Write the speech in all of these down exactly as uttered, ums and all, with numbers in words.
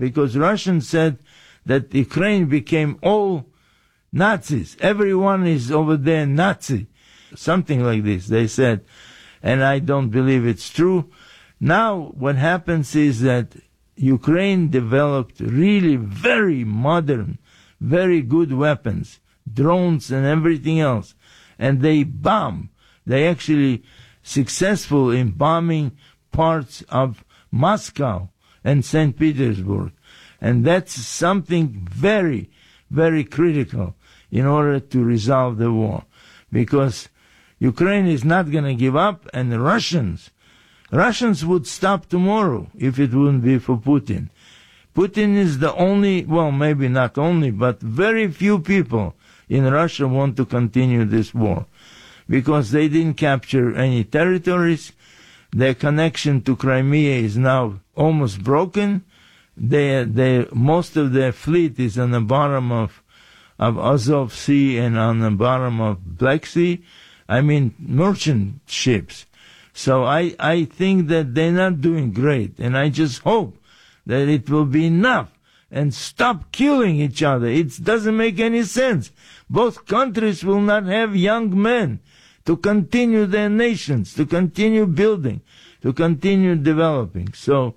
because Russians said that Ukraine became all Nazis. Everyone is over there Nazi. Something like this, they said. And I don't believe it's true. Now what happens is that Ukraine developed really very modern, very good weapons, drones and everything else. And they bomb. They actually successful in bombing parts of Moscow and Saint Petersburg. And that's something very, very critical in order to resolve the war. Because Ukraine is not going to give up, and the Russians, Russians would stop tomorrow if it wouldn't be for Putin. Putin is the only, well, maybe not only, but very few people in Russia want to continue this war because they didn't capture any territories. Their connection to Crimea is now almost broken. They, they, most of their fleet is on the bottom of, of Azov Sea and on the bottom of Black Sea. I mean, merchant ships. So I, I think that they're not doing great, and I just hope that it will be enough and stop killing each other. It doesn't make any sense. Both countries will not have young men to continue their nations, to continue building, to continue developing. So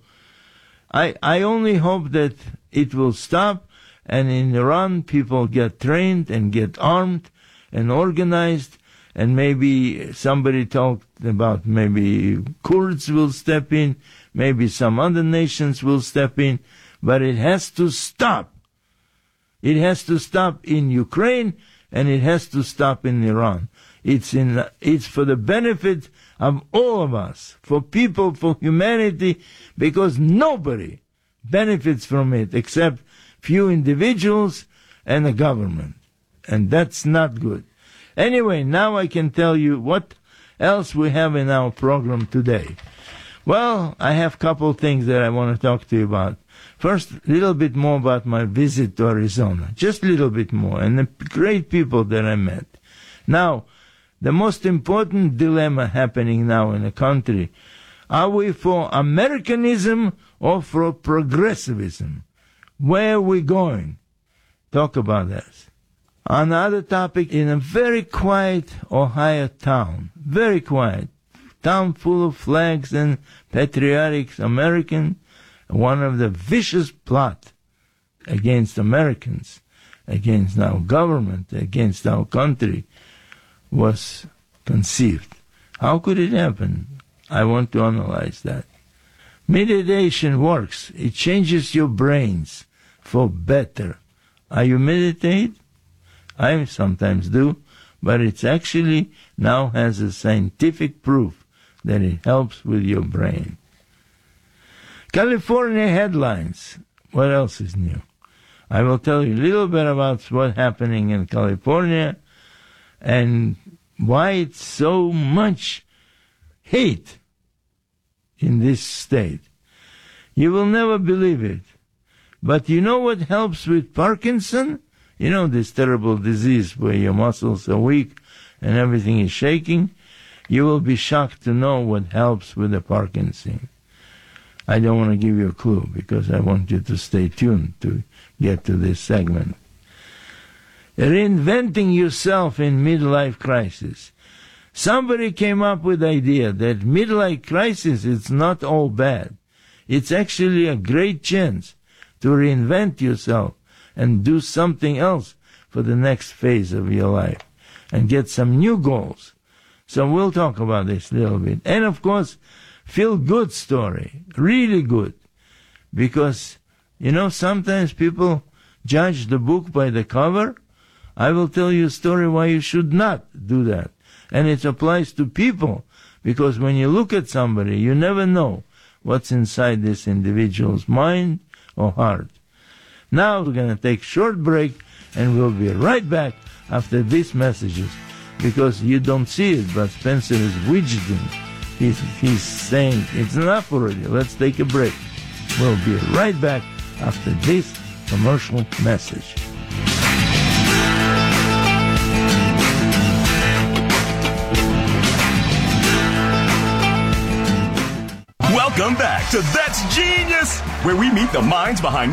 I, I only hope that it will stop, and in Iran people get trained and get armed and organized. And maybe somebody talked about maybe Kurds will step in, maybe some other nations will step in, but it has to stop. It has to stop in Ukraine, and it has to stop in Iran. It's in, it's for the benefit of all of us, for people, for humanity, because nobody benefits from it except few individuals and the government. And that's not good. Anyway, now I can tell you what else we have in our program today. Well, I have a couple things that I want to talk to you about. First, a little bit more about my visit to Arizona. Just a little bit more, and the great people that I met. Now, the most important dilemma happening now in the country, are we for Americanism or for progressivism? Where are we going? Talk about that. Another topic, in a very quiet Ohio town, very quiet, town full of flags and patriotic American, one of the vicious plot against Americans, against our government, against our country, was conceived. How could it happen? I want to analyze that. Meditation works. It changes your brains for better. Are you meditate? I sometimes do, but it's actually now has a scientific proof that it helps with your brain. California headlines. What else is new? I will tell you a little bit about what's happening in California and why it's so much hate in this state. You will never believe it. But you know what helps with Parkinson? You know, this terrible disease where your muscles are weak and everything is shaking. You will be shocked to know what helps with the Parkinson. I don't want to give you a clue because I want you to stay tuned to get to this segment. Reinventing yourself in midlife crisis. Somebody came up with the idea that midlife crisis is not all bad. It's actually a great chance to reinvent yourself and do something else for the next phase of your life and get some new goals. So we'll talk about this a little bit. And of course, feel-good story, really good. Because, you know, sometimes people judge the book by the cover. I will tell you a story why you should not do that. And it applies to people, because when you look at somebody, you never know what's inside this individual's mind or heart. Now we're going to take a short break, and we'll be right back after these messages, because you don't see it, but Spencer is widgeting. He's, he's saying, it's enough already, let's take a break. We'll be right back after this commercial message. Welcome back to That's Genius, where we meet the minds behind